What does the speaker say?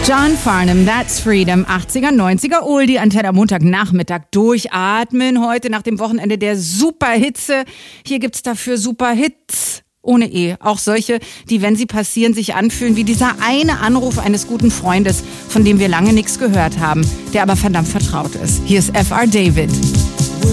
John Farnham, That's Freedom, 80er, 90er Oldie, Antenne am Montagnachmittag. Durchatmen heute nach dem Wochenende der Superhitze. Hier gibt's dafür Superhits. Ohne E. Auch solche, die, wenn sie passieren, sich anfühlen wie dieser eine Anruf eines guten Freundes, von dem wir lange nichts gehört haben, der aber verdammt vertraut ist. Hier ist F.R. David.